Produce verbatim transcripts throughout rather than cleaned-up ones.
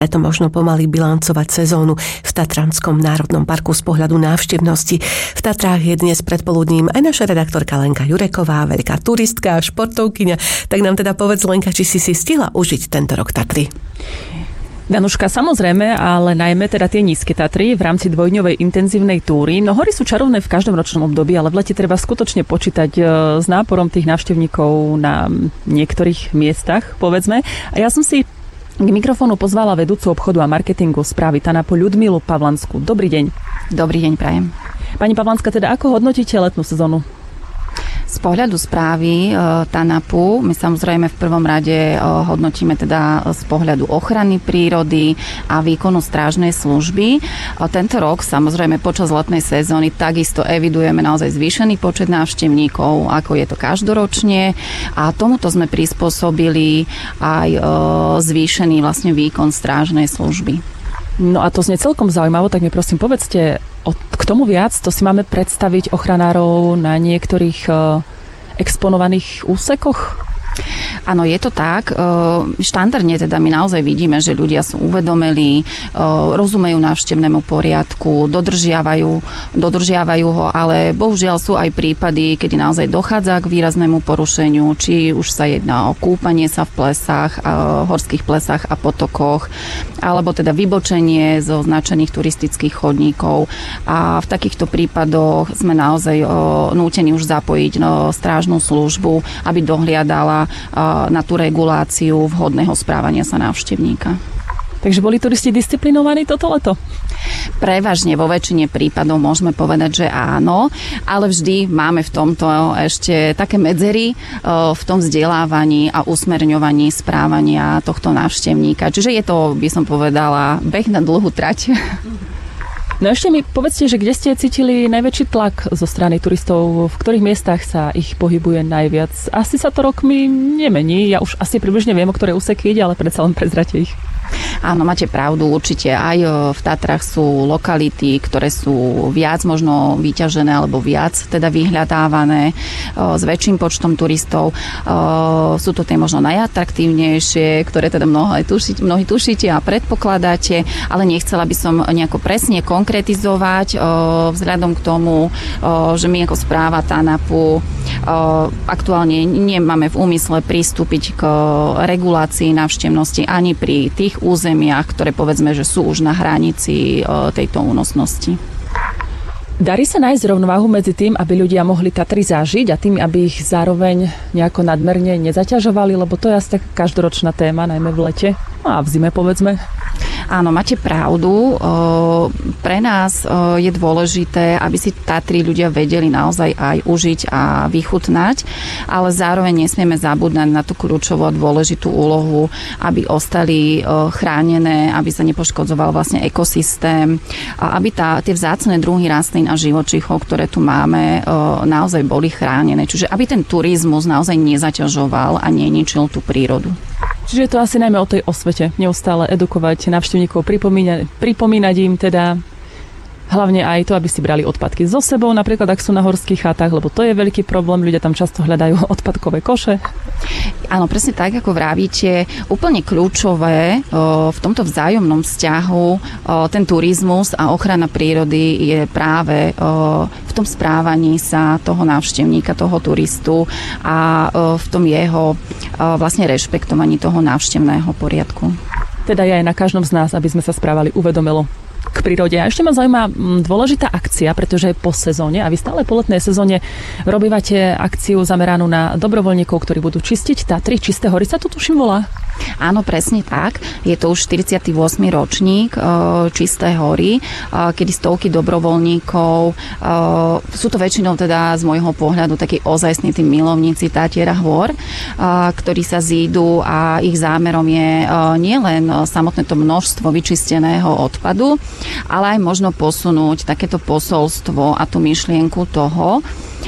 Preto možno pomaly bilancovať sezónu v Tatranskom národnom parku z pohľadu návštevnosti. V Tatrách je dnes predpoludním aj naša redaktorka Lenka Jureková, veľká turistka, športovkyňa. Tak nám teda povedz, Lenka, či si si stihla užiť tento rok Tatry? Danuška, samozrejme, ale najmä teda tie nízke Tatry v rámci dvojdňovej intenzívnej túry. No hory sú čarovné v každom ročnom období, ale v lete treba skutočne počítať s náporom tých návštevníkov na niektorých miestach, povedzme. A ja som si k mikrofónu pozvala vedúcu obchodu a marketingu správy TANAPu Ľudmilu Pavlansku. Dobrý deň. Dobrý deň, prajem. Pani Pavlanska, teda ako hodnotíte letnú sezónu? Z pohľadu správy e, TANAPu my samozrejme v prvom rade e, hodnotíme teda z pohľadu ochrany prírody a výkonu strážnej služby. E, tento rok samozrejme počas letnej sezóny takisto evidujeme naozaj zvýšený počet návštevníkov, ako je to každoročne, a tomuto sme prispôsobili aj e, zvýšený vlastne výkon strážnej služby. No a to znie celkom zaujímavo, tak mi prosím povedzte k tomu viac. To si máme predstaviť ochranárov na niektorých exponovaných úsekoch? Áno, je to tak. Štandardne teda my naozaj vidíme, že ľudia sú uvedomelí, rozumejú návštevnému poriadku, dodržiavajú, dodržiavajú ho, ale bohužiaľ sú aj prípady, kedy naozaj dochádza k výraznému porušeniu, či už sa jedná o kúpanie sa v plesách, horských plesách a potokoch, alebo teda vybočenie zo značených turistických chodníkov. A v takýchto prípadoch sme naozaj nútení už zapojiť strážnu službu, aby dohliadala na tú reguláciu vhodného správania sa návštevníka. Takže boli turisti disciplinovaní toto leto? Prevažne vo väčšine prípadov môžeme povedať, že áno, ale vždy máme v tomto ešte také medzery v tom vzdelávaní a usmerňovaní správania tohto návštevníka. Čiže je to, by som povedala, beh na dlhú trať. No ešte mi povedzte, že kde ste cítili najväčší tlak zo strany turistov, v ktorých miestach sa ich pohybuje najviac? Asi sa to rokmi nemení, ja už asi približne viem, o ktoré úseky ide, ale predsa len prezrate ich. Áno, máte pravdu, určite. Aj v Tatrách sú lokality, ktoré sú viac možno vyťažené alebo viac teda vyhľadávané s väčším počtom turistov. Sú to tie možno najatraktívnejšie, ktoré teda mnohí tušíte, mnohí tušíte a predpokladáte, ale nechcela by som nejako presne konkretizovať vzhľadom k tomu, že my ako správa TANAPu aktuálne nemáme v úmysle pristúpiť k regulácii návštevnosti ani pri tých územiach, ktoré povedzme, že sú už na hranici tejto únosnosti. Darí sa nájsť rovnováhu medzi tým, aby ľudia mohli Tatry zažiť a tým, aby ich zároveň nejako nadmerne nezaťažovali, lebo to je asi tak každoročná téma, najmä v lete a v zime povedzme. Áno, máte pravdu. Pre nás je dôležité, aby si Tatry ľudia vedeli naozaj aj užiť a vychutnať, ale zároveň nesmieme zabúdať na tú kľúčovú a dôležitú úlohu, aby ostali chránené, aby sa nepoškodzoval vlastne ekosystém, aby tá, tie vzácne druhy rastlín a živočíchov, ktoré tu máme, naozaj boli chránené. Čiže aby ten turizmus naozaj nezaťažoval a neničil tú prírodu. Čiže je to asi najmä o tej osvete. Neustále edukovať návštevníkov, pripomínať, pripomínať im teda hlavne aj to, aby si brali odpadky so sebou, napríklad ak sú na horských chatách, lebo to je veľký problém, ľudia tam často hľadajú odpadkové koše. Áno, presne tak, ako vravíte, úplne kľúčové v tomto vzájomnom vzťahu ten turizmus a ochrana prírody je práve v tom správaní sa toho návštevníka, toho turistu a v tom jeho vlastne rešpektovaní toho návštevného poriadku. Teda je aj na každom z nás, aby sme sa správali uvedomelo k prírode. A ešte ma zaujíma dôležitá akcia, pretože je po sezóne a vy stále po letnej sezóne robívate akciu zameranú na dobrovoľníkov, ktorí budú čistiť Tatry. Čisté hory sa to tuším volá? Áno, presne tak. Je to už štyridsiaty ôsmy ročník Čisté hory, kedy stovky dobrovoľníkov, sú to väčšinou teda z môjho pohľadu takí ozajstní tí milovníci Tatier a hôr, ktorí sa zídu a ich zámerom je nielen samotné to množstvo vyčisteného odpadu, ale aj možno posunúť takéto posolstvo a tú myšlienku toho,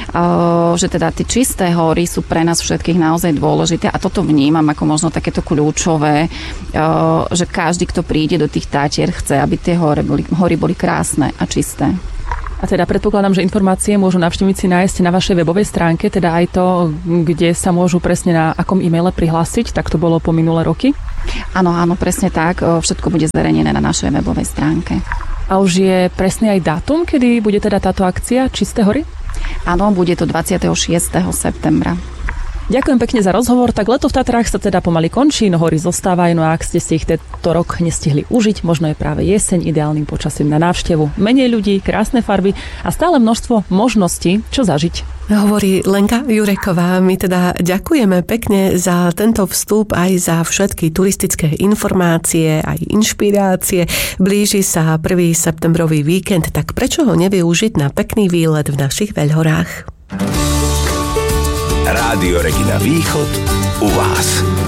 že teda tie čisté hory sú pre nás všetkých naozaj dôležité a toto vnímam ako možno takéto kľúčové, že každý, kto príde do tých Tatier, chce, aby tie hory boli, hory boli krásne a čisté. A teda predpokladám, že informácie môžu návštevníci nájsť na vašej webovej stránke, teda aj to, kde sa môžu presne na akom e-maile prihlásiť, tak to bolo po minulé roky? Áno, áno, presne tak. Všetko bude zverejnené na našej webovej stránke. A už je presný aj dátum, kedy bude teda táto akcia Čisté hory? Áno, bude to dvadsiateho šiesteho septembra. Ďakujem pekne za rozhovor. Tak leto v Tatrách sa teda pomaly končí, no hory zostávajú, no a ak ste si ich tento rok nestihli užiť, možno je práve jeseň ideálnym počasím na návštevu. Menej ľudí, krásne farby a stále množstvo možností, čo zažiť. Hovorí Lenka Jureková. My teda ďakujeme pekne za tento vstup, aj za všetky turistické informácie, aj inšpirácie. Blíži sa prvý septembrový víkend, tak prečo ho nevyužiť na pekný výlet v našich Veľhorách? Rádio Regina Východ u vás.